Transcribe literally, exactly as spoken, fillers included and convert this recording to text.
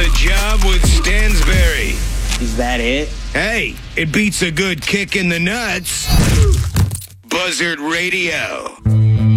the job with Stansberry. Is that it? Hey, it beats a good kick in the nuts. Buzzard Radio.